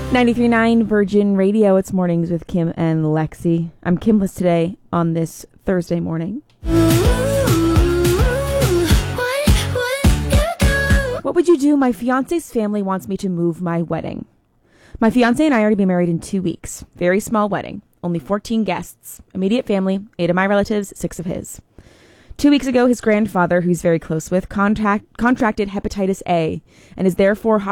93.9 Virgin Radio. It's Mornings with Kim and Lexi. I'm Kimless today on this Thursday morning. What would you do? My fiance's family wants me to move my wedding. My fiance and I are to be married in 2 weeks. Very small wedding. Only 14 guests. Immediate family, 8 of my relatives, 6 of his. 2 weeks ago, his grandfather, who's very close with, contracted hepatitis A and is therefore